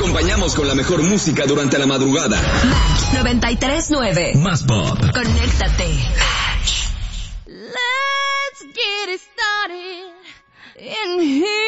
acompañamos con la mejor música durante la madrugada. Match 93.9. Más pop. Conéctate. Let's get it started in here.